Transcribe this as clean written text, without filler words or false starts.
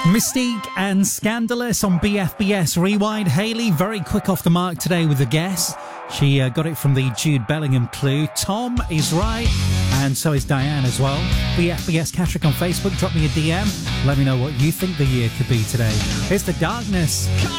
Mystique and Scandalous on BFBS Rewind. Hayley, very quick off the mark today with the guess. She got it from the Jude Bellingham clue. Tom is right, and so is Diane as well. BFBS Catterick on Facebook. Drop me a DM. Let me know what you think the year could be today. It's The Darkness.